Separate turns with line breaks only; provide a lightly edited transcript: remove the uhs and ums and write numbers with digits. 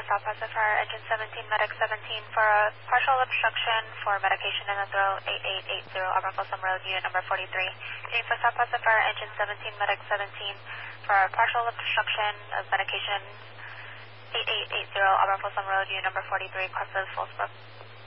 South Pacifier, Engine 17, Medic 17 for a partial obstruction for medication in the throat, 8880 Auburn Folsom Road, unit number 43. Change for South Pacifier, Engine 17, Medic 17 for a partial obstruction of medication, 8880 Auburn Folsom Road, unit number 43, Crosses, Fullsbrook.